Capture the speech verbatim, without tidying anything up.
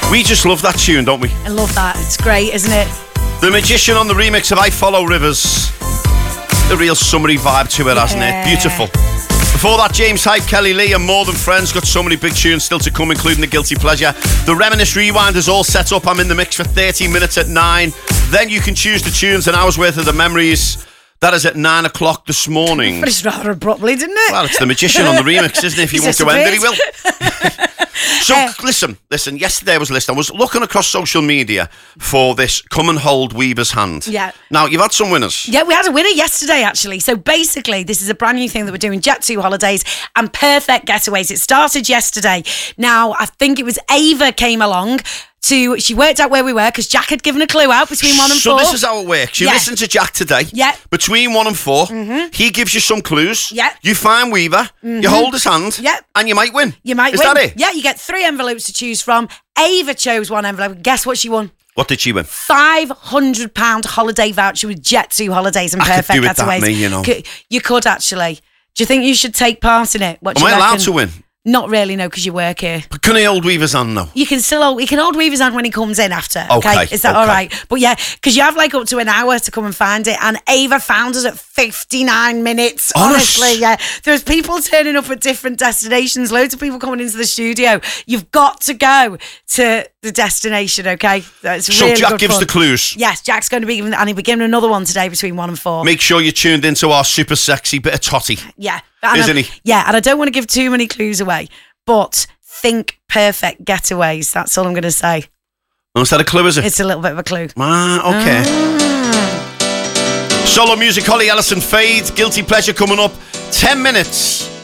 We just love that tune, don't we? I love that. It's great, isn't it? The Magician on the remix of I Follow Rivers. The real summery vibe to it, yeah. Hasn't it? Beautiful. Before that, James Hype, Kelly Lee and More Than Friends. Got so many big tunes still to come, including the Guilty Pleasure. The Reminisce Rewind is all set up. I'm in the mix for thirty minutes at nine. Then you can choose the tunes, an hour's worth of the memories. That is at nine o'clock this morning. But it's rather abruptly, didn't it? Well, it's the Magician on the remix, isn't it? If you want to end it, he will. So, uh, listen, listen, yesterday I was listening. I was looking across social media for this Come and Hold Weaver's Hand. Yeah. Now, you've had some winners. Yeah, we had a winner yesterday, actually. So, basically, this is a brand new thing that we're doing, Jet two Holidays and Perfect Getaways. It started yesterday. Now, I think it was Ava came along. To she worked out where we were because Jack had given a clue out between one and so four. So this is how it works. You yeah. listen to Jack today. Yeah. Between one and four, mm-hmm. he gives you some clues. Yeah. You find Weaver. Mm-hmm. You hold his hand. Yeah. And you might win. You might is win. Is that it? Yeah. You get three envelopes to choose from. Ava chose one envelope. Guess what she won? What did she win? Five hundred pound holiday voucher with Jet two Holidays and I Perfect could do it Getaways. That me, you know. You could actually. Do you think you should take part in it? What Am do I you allowed reckon? to win? Not really, no, because you work here. But can I hold Weaver's hand, though? You can still hold, you can hold Weaver's hand when he comes in after, okay? Okay, Is that okay. all right? But yeah, because you have like up to an hour to come and find it, and Ava found us at fifty-nine minutes, Honest? honestly, yeah. There's people turning up at different destinations, loads of people coming into the studio. You've got to go to the destination, okay? That's so really Jack good gives fun. the clues? Yes, Jack's going to be giving, and he'll be giving another one today between one and four. Make sure you're tuned into our super sexy bit of totty. Yeah. And Isn't I, he? Yeah, and I don't want to give too many clues away, but think Perfect Getaways. That's all I'm going to say. Oh, is that a clue, is it? It's a little bit of a clue. Ah, okay. Ah. Solo music, Holly Ellison, Fade, Guilty Pleasure coming up. Ten minutes